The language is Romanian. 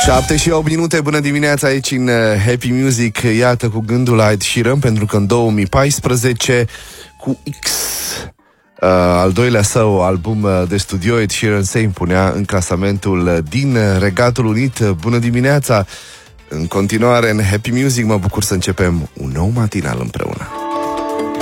7 și 8 minute, bună dimineața aici în Happy Music. Iată, cu gândul la Ed Sheeran, pentru că în 2014 cu X, al doilea său album de studio, Ed Sheeran se impunea în clasamentul din Regatul Unit. Bună dimineața! În continuare în Happy Music, mă bucur să începem un nou matinal împreună.